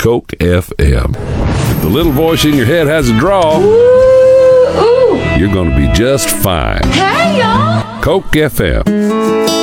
Coke FM. If the little voice in your head has a draw, you're going to be just fine. Hey, y'all! Coke FM.